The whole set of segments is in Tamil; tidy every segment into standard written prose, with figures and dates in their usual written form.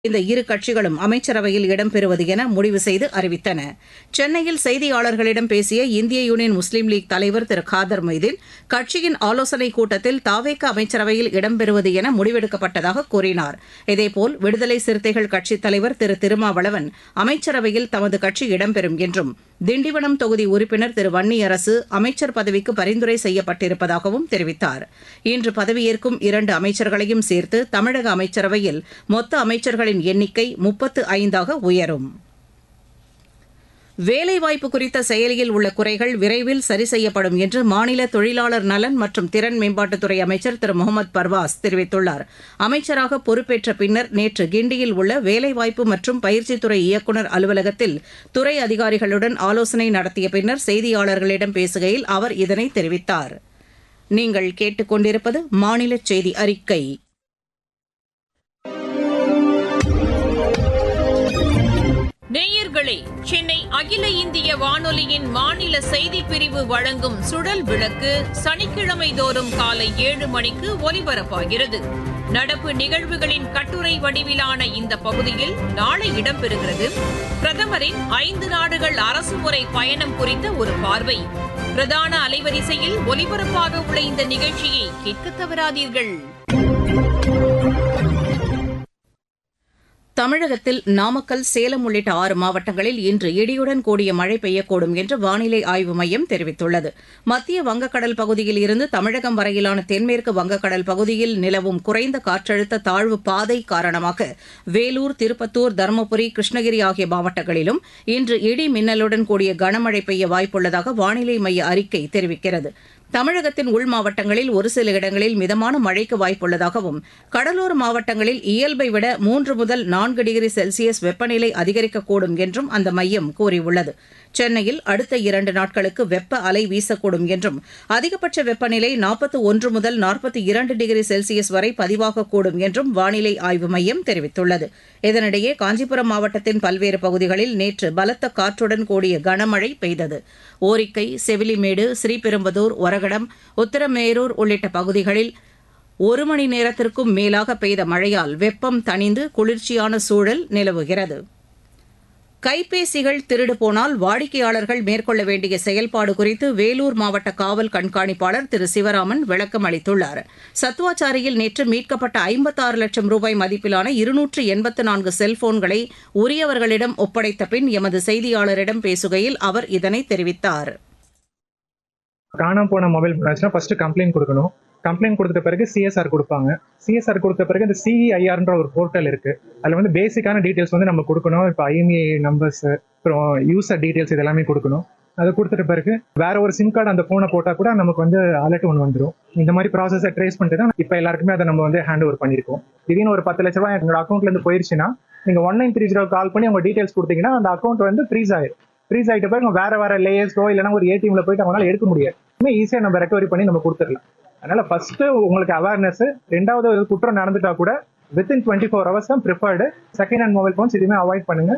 இந்த இரு கட்சிகளும் அமைச்சரவையில் இடம்பெறுவது என முடிவு செய்து அறிவித்தன. சென்னையில் செய்தியாளர்களிடம் பேசிய இந்திய யூனியன் முஸ்லீம் லீக் தலைவர் திரு காதர் மொய்தீன், கட்சியின் ஆலோசனைக் கூட்டத்தில் தாவேக அமைச்சரவையில் இடம்பெறுவது என முடிவெடுக்கப்பட்டதாக கூறினார். இதேபோல் விடுதலை சிறுத்தைகள் கட்சித் தலைவர் திரு திருமாவளவன் அமைச்சரவையில் தமது கட்சி இடம்பெறும் என்றும், திண்டிவனம் தொகுதி உறுப்பினர் திரு வன்னியரசு அமைச்சர் பதவிக்கு பரிந்துரை செய்யப்பட்டிருப்பதாகவும் தெரிவித்தார். இன்று பதவியேற்கும் 2 அமைச்சர்களையும் சேர்த்து தமிழக அமைச்சரவையில் மொத்த அமைச்சர்களின் எண்ணிக்கை 35 உயரும். வேலைவாய்ப்பு குறித்த செயலியில் உள்ள குறைகள் விரைவில் சரி செய்யப்படும் என்று மாநில தொழிலாளர் நலன் மற்றும் திறன் மேம்பாட்டுத்துறை அமைச்சர் திரு முகமது பர்வாஸ் தெரிவித்துள்ளார். அமைச்சராக பொறுப்பேற்ற பின்னர் நேற்று கிண்டியில் உள்ள வேலைவாய்ப்பு மற்றும் பயிற்சித்துறை இயக்குநர் அலுவலகத்தில் துறை அதிகாரிகளுடன் ஆலோசனை நடத்திய பின்னர் செய்தியாளர்களிடம் பேசுகையில் அவர் இதனை தெரிவித்தார். நீங்கள் கேட்டுக்கொண்டிருப்பது மாநில செய்தி அறிக்கை. நேயர்களே, சென்னை அகில இந்திய வானொலியின் மாநில செய்திப் பிரிவு வழங்கும் சுழல் விளக்கு சனிக்கிழமை தோறும் காலை 7 மணிக்கு ஒலிபரப்பாகிறது. நடப்பு நிகழ்வுகளின் கட்டுரை வடிவிலான இந்த பகுதியில் நாளை இடம்பெறுகிறது பிரதமரின் 5 நாடுகள் அரசுமுறை பயணம் குறித்த ஒரு பார்வை. பிரதான அலைவரிசையில் ஒலிபரப்பாக உள்ள இந்த நிகழ்ச்சியை கேட்க தவறாதீர்கள். தமிழகத்தில் நாமக்கல், சேலம் உள்ளிட்ட 6 மாவட்டங்களில் இன்று இடியுடன் கூடிய மழை பெய்யக்கூடும் என்று வானிலை ஆய்வு மையம் தெரிவித்துள்ளது. மத்திய வங்கக்கடல் பகுதியில் இருந்து தமிழகம் வரையிலான தென்மேற்கு வங்கக்கடல் பகுதியில் நிலவும் குறைந்த காற்றழுத்த தாழ்வு பாதை காரணமாக வேலூர், திருப்பத்தூர், தருமபுரி, கிருஷ்ணகிரி ஆகிய மாவட்டங்களிலும் இன்று இடி மின்னலுடன் கூடிய கனமழை பெய்ய வாய்ப்புள்ளதாக வானிலை மைய அறிக்கை தெரிவிக்கிறது. தமிழகத்தின் உள் மாவட்டங்களில் ஒரு சில இடங்களில் மிதமான மழைக்கு வாய்ப்புள்ளதாகவும், கடலோர மாவட்டங்களில் இயல்பை விட 3 முதல் 4 டிகிரி செல்சியஸ் வெப்பநிலை அதிகரிக்கக்கூடும் என்றும் அந்த மையம் கூறியுள்ளது. சென்னையில் அடுத்த 2 நாட்களுக்கு வெப்ப அலை வீசக்கூடும் என்றும், அதிகபட்ச வெப்பநிலை 41 முதல் 42 டிகிரி செல்சியஸ் வரை பதிவாகக்கூடும் என்றும் வானிலை ஆய்வு மையம் தெரிவித்துள்ளது. இதனிடையே காஞ்சிபுரம் மாவட்டத்தின் பல்வேறு பகுதிகளில் நேற்று பலத்த காற்றுடன் கூடிய கனமழை பெய்தது. ஓரிக்கை, செவிலிமேடு, ஸ்ரீபெரும்புதூர், ஒரகடம், உத்தரமேரூர் உள்ளிட்ட பகுதிகளில் 1 மணி நேரத்திற்கும் மேலாக பெய்த மழையால் வெப்பம் தணிந்து குளிர்ச்சியான சூழல் நிலவுகிறது. கைபேசிகள் திருடு போனால் வாடிக்கையாளர்கள் மேற்கொள்ள வேண்டிய செயல்பாடு குறித்து வேலூர் மாவட்ட காவல் கண்காணிப்பாளர் திரு சிவராமன் விளக்கம் அளித்துள்ளார். சத்துவாச்சாரியில் நேற்று மீட்கப்பட்ட 56 லட்சம் ரூபாய் மதிப்பிலான 284 செல்போன்களை உரியவர்களிடம் ஒப்படைத்த பின் எமது செய்தியாளரிடம் பேசுகையில் அவர் இதனை தெரிவித்தார். காணாம போன மொபைல் போனாச்சுன்னா ஃபர்ஸ்ட் கம்ப்ளைண்ட் கொடுக்கணும். கம்ப்ளைண்ட் கொடுத்த பிறகு சிஎஸ்ஆர் கொடுப்பாங்க. சிஎஸ்ஆர் கொடுத்த பிறகு இந்த சிஇஐஆர்ன்ற ஒரு போர்ட்டல் இருக்கு. அதில் பேசிக்கான டீட்டெயில்ஸ் நம்ம கொடுக்கணும். இப்போ ஐஎம்இஐ நம்பர்ஸ், அப்புறம் யூசர் டீட்டெயில்ஸ் இதெல்லாமே கொடுக்கணும். அதை கொடுத்துட்ட பிறகு வேற ஒரு சிம் கார்டு அந்த போனை போட்டால் கூட நமக்கு அலர்ட் ஒன்று வந்துடும். இந்த மாதிரி ப்ராசஸை ட்ரேஸ் பண்ணிட்டு தான் இப்போ எல்லாருக்குமே அதை நம்ம ஹேண்ட் ஓவர் பண்ணியிருக்கோம். திடீர்னு ஒரு 10 லட்ச ரூபாய் எங்களோட அக்கௌண்ட்லேருந்து போயிருச்சுன்னா நீங்கள் 1930 கால் பண்ணி உங்க டீட்டெயில்ஸ் கொடுத்தீங்கன்னா அந்த அக்கௌண்ட் ஃப்ரீஸ் ஆயிடும். ஃப்ரீஸ் ஆகிட்ட பிறகு வேற லேயர்ஸோ இல்லைன்னா ஒரு ஏடிஎம்ல போயிட்டு அவங்களால எடுக்க முடியாது. ஈஸியாக நம்ம ரெக்கவரி பண்ணி நம்ம கொடுத்துடலாம். அதனால ஃபர்ஸ்ட் உங்களுக்கு அவேர்னஸ், 2வது குற்றம் நடந்துட்டா கூட வித்தின் 24 hours தான் preferred. Second hand mobile phones எதுவுமே அவாய்ட் பண்ணுங்க.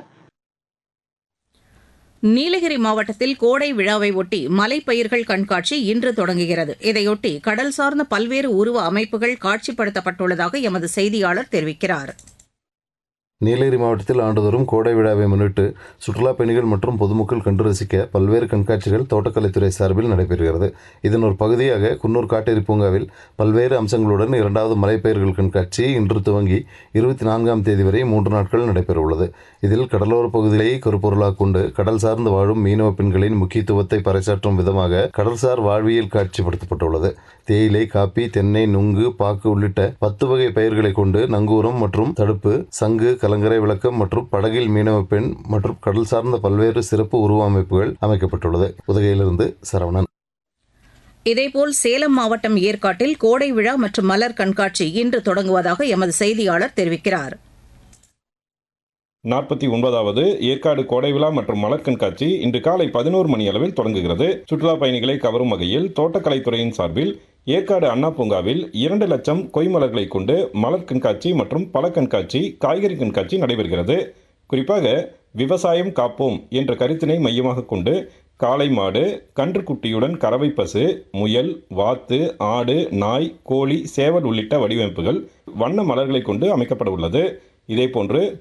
நீலகிரி மாவட்டத்தில் கோடை விழாவை ஒட்டி மலைப்பயிர்கள் கண்காட்சி இன்று தொடங்குகிறது. இதையொட்டி கடல் சார்ந்த பல்வேறு உருவ அமைப்புகள் காட்சிப்படுத்தப்பட்டுள்ளதாக எமது செய்தியாளர் தெரிவிக்கிறார். நீலகிரி மாவட்டத்தில் ஆண்டுதோறும் கோடை விழாவை முன்னிட்டு சுற்றுலாப் பயணிகள் மற்றும் பொதுமக்கள் கண்டு ரசிக்க பல்வேறு கண்காட்சிகள் தோட்டக்கலைத்துறை சார்பில் நடைபெறுகிறது. இதன் ஒரு பகுதியாக குன்னூர் காட்டேரி பூங்காவில் பல்வேறு அம்சங்களுடன் 2வது மலைப்பயிர்கள் கண்காட்சி இன்று துவங்கி 24ஆம் தேதி வரை 3 நாட்கள் நடைபெறவுள்ளது. இதில் கடலோர பகுதிகளை கருப்பொருளாக கொண்டு கடல் சார்ந்து வாழும் மீனவ பெண்களின் முக்கியத்துவத்தை பறைசாற்றும் விதமாக கடல்சார் வாழ்வியல் காட்சிப்படுத்தப்பட்டுள்ளது. தேயிலை, காப்பி, தென்னை, நுங்கு, பாக்கு உள்ளிட்ட 10 வகை பயிர்களை கொண்டு நங்கூரம் மற்றும் தடுப்பு, சங்கு, கலங்கரை விளக்கம் மற்றும் படகில் மீனவ பெண் மற்றும் கடல் சார்ந்த பல்வேறு சிறப்பு உருவ அமைப்புகள் அமைக்கப்பட்டுள்ளது. உதகையிலிருந்து சரவணன். இதேபோல் சேலம் மாவட்டம் ஏற்காட்டில் கோடை விழா மற்றும் மலர் கண்காட்சி இன்று தொடங்குவதாக எமது செய்தியாளர் தெரிவிக்கிறார். 49வது ஏற்காடு கோடை விழா மற்றும் மலர் கண்காட்சி இன்று காலை 11 மணி அளவில் தொடங்குகிறது. சுற்றுலா பயணிகளை கவரும் வகையில் தோட்டக்கலைத்துறையின் சார்பில் ஏற்காடு அண்ணா பூங்காவில் 2 லட்சம் கொய்மலர்களை கொண்டு மலர் கண்காட்சி மற்றும் பழ கண்காட்சி, காய்கறி கண்காட்சி நடைபெறுகிறது. குறிப்பாக விவசாயம் காப்போம் என்ற கருத்தினை மையமாக கொண்டு காளை மாடு, கன்றுக்குட்டியுடன் கறவை பசு, முயல், வாத்து, ஆடு, நாய், கோழி, சேவல் உள்ளிட்ட வடிவமைப்புகள் வண்ண மலர்களை கொண்டு அமைக்கப்பட உள்ளது. இதேபோன்று